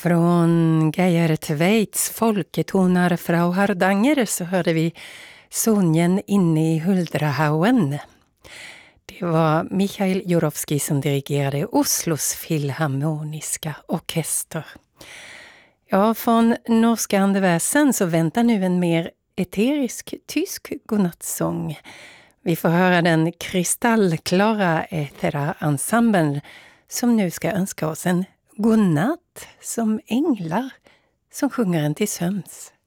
Från Geiertveits folketonar Frau Hardanger så hörde vi Sonjen inne i Huldrahauen. Det var Mikhail Jurovskij som dirigerade Oslos Filharmoniska orkester. Ja, från norska andeväsen så väntar nu en mer eterisk tysk godnattsång. Vi får höra den kristallklara Äthera-ensemblen som nu ska önska oss en godnatt som änglar som sjunger en till sömns.